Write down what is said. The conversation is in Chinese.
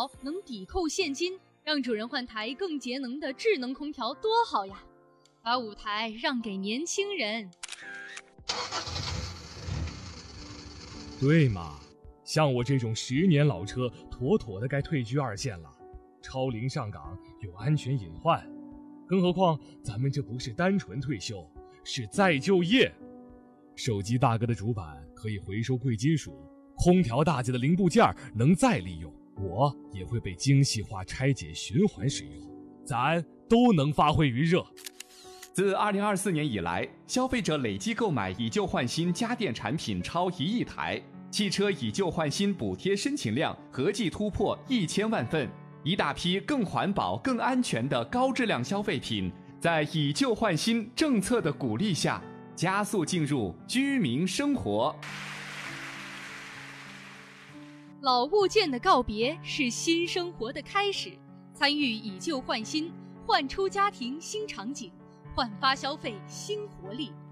调能抵扣现金，让主人换台更节能的智能空调多好呀！把舞台让给年轻人。 对嘛，像我这种10年老车，妥妥的该退居2线了。超龄上岗有安全隐患，更何况咱们这不是单纯退休，是再就业。手机大哥的主板可以回收贵金属，空调大姐的零部件能再利用，我也会被精细化拆解循环使用，咱都能发挥余热。 自2024年以来，消费者累计购买以旧换新家电产品超1亿台，汽车以旧换新补贴申请量合计突破1000万份，一大批更环保、更安全的高质量消费品，在以旧换新政策的鼓励下，加速进入居民生活。 老物件的告别是新生活的开始，参与以旧换新，焕出家庭新场景，焕发消费新活力。